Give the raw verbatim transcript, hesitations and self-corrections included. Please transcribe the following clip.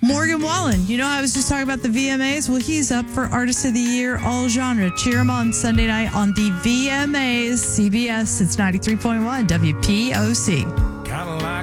Morgan Wallen, you know, I was just talking about the V M As. Well, he's up for Artist of the Year, all genre. Cheer him on Sunday night on the V M As, C B S. It's ninety-three point one W P O C. Kind of like